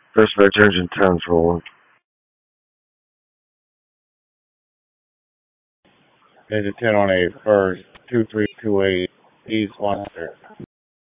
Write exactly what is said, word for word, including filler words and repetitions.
First Red Engine ten's rolling. There's a ten on eight first, two three two eight, East Western.